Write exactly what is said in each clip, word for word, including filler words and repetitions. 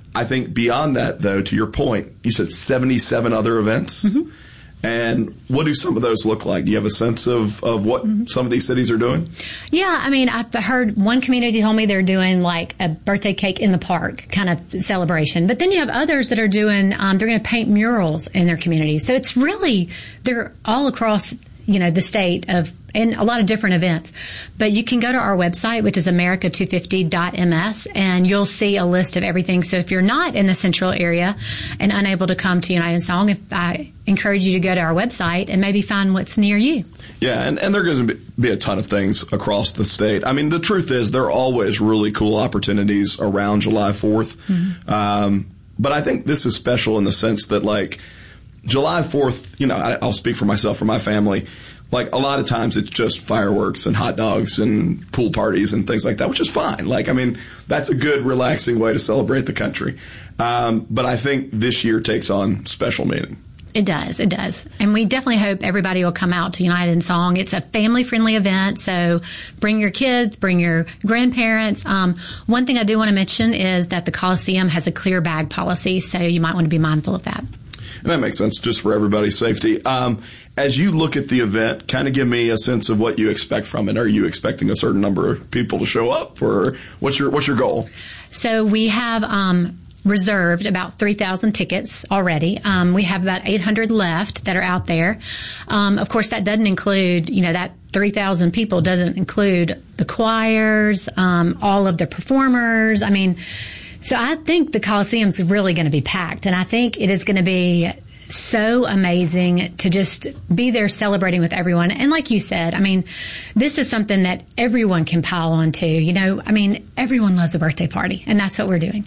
I think beyond that, though, to your point, you said seventy-seven other events. Mm-hmm. And what do some of those look like? Do you have a sense of, of what mm-hmm. some of these cities are doing? Yeah, I mean, I've heard one community told me they're doing like a birthday cake in the park kind of celebration. But then you have others that are doing, um, they're going to paint murals in their community. So it's really, they're all across, you know, the state of, and a lot of different events. But you can go to our website, which is America two fifty dot M S, and you'll see a list of everything. So if you're not in the central area and unable to come to United in Song, if I encourage you to go to our website and maybe find what's near you. Yeah, and, and there are going to be a ton of things across the state. I mean, the truth is there are always really cool opportunities around July fourth. Mm-hmm. Um, but I think this is special in the sense that, like, July fourth, you know, I, I'll speak for myself, for my family. Like, a lot of times it's just fireworks and hot dogs and pool parties and things like that, which is fine. Like, I mean, that's a good, relaxing way to celebrate the country. Um, but I think this year takes on special meaning. It does. It does. And we definitely hope everybody will come out to United in Song. It's a family-friendly event, so bring your kids, bring your grandparents. Um, one thing I do want to mention is that the Coliseum has a clear bag policy, so you might want to be mindful of that. And that makes sense, just for everybody's safety. Um, as you look at the event, kind of give me a sense of what you expect from it. Are you expecting a certain number of people to show up, or what's your what's your goal? So we have um, reserved about three thousand tickets already. Um, we have about eight hundred left that are out there. Um, of course, that doesn't include, you know, that three thousand people doesn't include the choirs, um, all of the performers. I mean, so I think the Coliseum's really going to be packed, and I think it is going to be so amazing to just be there celebrating with everyone. And like you said, I mean, this is something that everyone can pile on to. You know, I mean, everyone loves a birthday party, and that's what we're doing.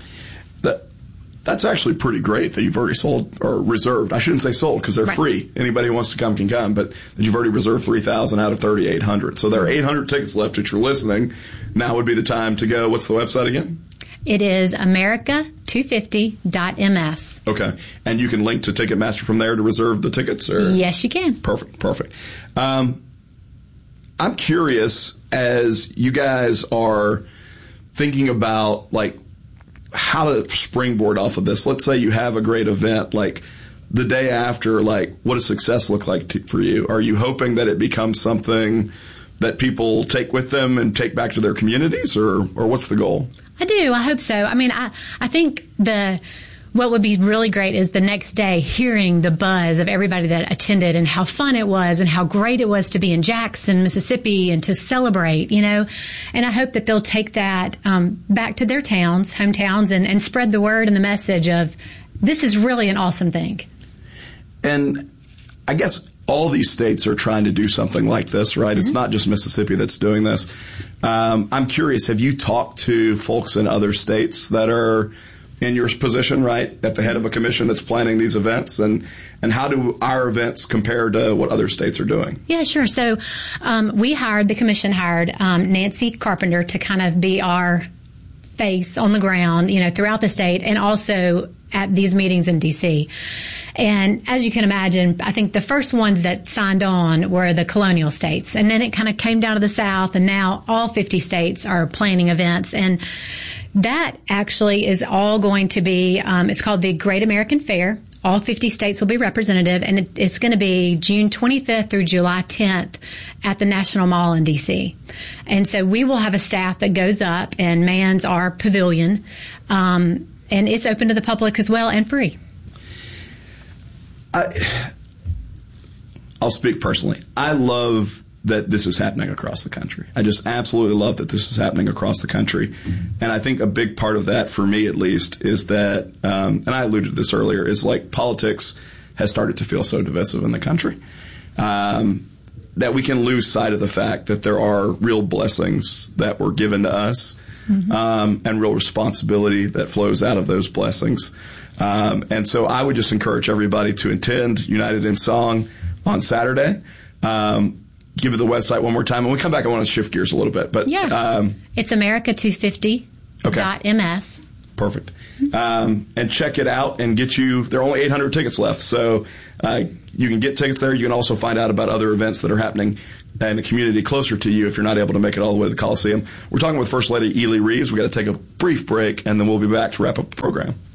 That, that's actually pretty great that you've already sold or reserved. I shouldn't say sold because they're right. free. Anybody who wants to come can come, but that you've already reserved three thousand out of thirty-eight hundred. So there are eight hundred tickets left if you're listening. Now would be the time to go. What's the website again? It is America two fifty dot M S. Okay. And you can link to Ticketmaster from there to reserve the tickets? Or? Yes, you can. Perfect, perfect. Um, I'm curious, as you guys are thinking about, like, how to springboard off of this. Let's say you have a great event, like, the day after, like, what does success look like to, for you? Are you hoping that it becomes something that people take with them and take back to their communities, or, or what's the goal? I do. I hope so. I mean, I, I think the, what would be really great is the next day hearing the buzz of everybody that attended and how fun it was and how great it was to be in Jackson, Mississippi, and to celebrate, you know. And I hope that they'll take that um, back to their towns, hometowns, and, and spread the word and the message of this is really an awesome thing. And I guess all these states are trying to do something like this, right? Mm-hmm. It's not just Mississippi that's doing this. Um, I'm curious, have you talked to folks in other states that are in your position, right, at the head of a commission that's planning these events? And, and how do our events compare to what other states are doing? Yeah, sure. So um, we hired, the commission hired um, Nancy Carpenter to kind of be our face on the ground, you know, throughout the state and also at these meetings in D C. And as you can imagine, I think the first ones that signed on were the colonial states. And then it kind of came down to the South, and now all fifty states are planning events. And that actually is all going to be, um, it's called the Great American Fair. All fifty states will be representative, and it, it's going to be June twenty-fifth through July tenth at the National Mall in D C. And so we will have a staff that goes up and mans our pavilion, um, and it's open to the public as well and free. I, I'll speak personally. I love that this is happening across the country. I just absolutely love that this is happening across the country. And I think a big part of that, for me at least, is that, um, and I alluded to this earlier, is like politics has started to feel so divisive in the country um, that we can lose sight of the fact that there are real blessings that were given to us mm-hmm. um, and real responsibility that flows out of those blessings. Um, and so I would just encourage everybody to attend United in Song on Saturday. Um, give it the website one more time. When we come back, I want to shift gears a little bit. But yeah, um, it's America two fifty dot M S. Okay. Perfect. Um, and check it out and get you, there are only eight hundred tickets left. So uh, you can get tickets there. You can also find out about other events that are happening. and a community closer to you if you're not able to make it all the way to the Coliseum. We're talking with First Lady Ely Reeves. We've got to take a brief break, and then we'll be back to wrap up the program.